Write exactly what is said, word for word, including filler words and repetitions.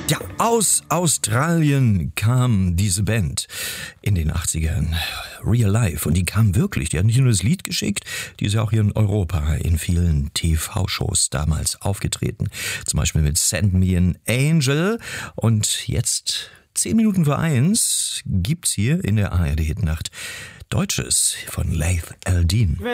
Ja, aus Australien kam diese Band in den achtzigern, Real Life. Und die kam wirklich, die hat nicht nur das Lied geschickt, die ist ja auch hier in Europa in vielen T V-Shows damals aufgetreten. Zum Beispiel mit Send Me an Angel. Und jetzt, zehn Minuten vor eins, gibt's hier in der A R D-Hitnacht Deutsches von Laith Al-Deen.